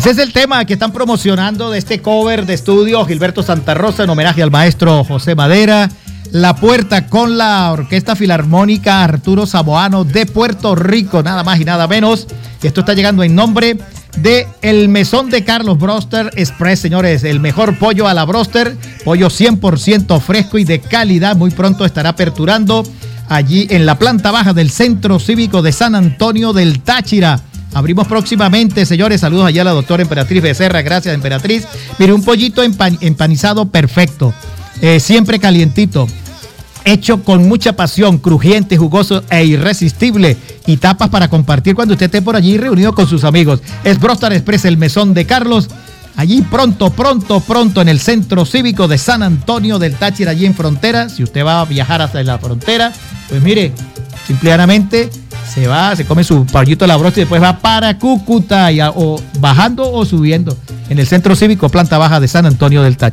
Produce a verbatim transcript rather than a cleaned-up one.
Ese es el tema que están promocionando de este cover de estudio Gilberto Santa Rosa en homenaje al maestro José Madera. La Puerta con la Orquesta Filarmónica Arturo Samoano de Puerto Rico, nada más y nada menos. Esto está llegando en nombre de El Mesón de Carlos Broster Express, señores. El mejor pollo a la Broster, pollo cien por ciento fresco y de calidad. Muy pronto estará aperturando allí en la planta baja del Centro Cívico de San Antonio del Táchira. Abrimos próximamente, señores. Saludos allá a la doctora Emperatriz Becerra. Gracias, Emperatriz. Mire, un pollito empan- empanizado perfecto. Eh, siempre calientito, hecho con mucha pasión, crujiente, jugoso e irresistible, y tapas para compartir cuando usted esté por allí reunido con sus amigos. Es Broster Express, el Mesón de Carlos, allí pronto, pronto, pronto en el Centro Cívico de San Antonio del Táchira, allí en frontera. Si usted va a viajar hasta la frontera, pues mire, simplemente se va, se come su pollito de la Broster y después va para Cúcuta, y a, o bajando o subiendo en el Centro Cívico, planta baja de San Antonio del Táchira.